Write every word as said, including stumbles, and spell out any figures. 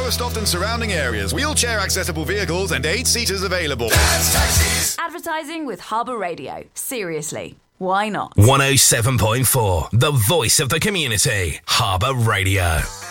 Lowestoft and surrounding areas. Wheelchair accessible vehicles and eight seaters available. Dad's Taxis. Advertising with Harbour Radio. Seriously, why not? one oh seven point four, the voice of the community. Harbour Radio.